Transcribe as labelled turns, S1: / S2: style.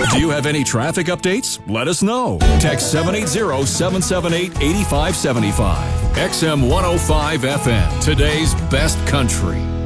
S1: Do you have any traffic updates? Let us know. Text 780-778-8575. XM 105 FM, today's best country.